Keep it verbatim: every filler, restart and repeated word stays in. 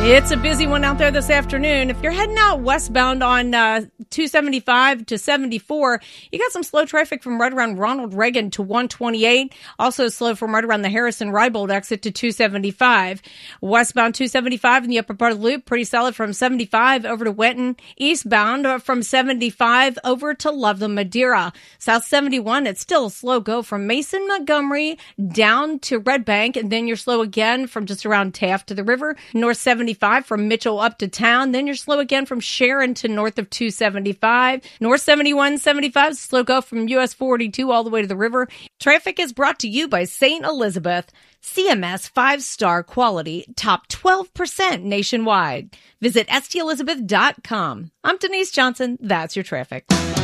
It's a busy one out there this afternoon. If you're heading out westbound on uh, two seventy-five to seventy-four, you got some slow traffic from right around Ronald Reagan to one twenty-eight. Also slow from right around the Harrison-Rybold exit to two seventy-five. Westbound two seventy-five in the upper part of the loop, pretty solid from seventy-five over to Winton. Eastbound from seventy-five over to Loveland, Madeira. South seventy-one, it's still a slow go from Mason, Montgomery down to Red Bank, and then you're slow again from just around Taft to the river. North seventy-five from Mitchell up to town. Then you're slow again from Sharon to north of two seventy-five. North seventy-one, seventy-five, slow go from U S forty-two all the way to the river. Traffic is brought to you by Saint Elizabeth. C M S five-star quality, top twelve percent nationwide. Visit S T Elizabeth dot com. I'm Denise Johnson. That's your traffic.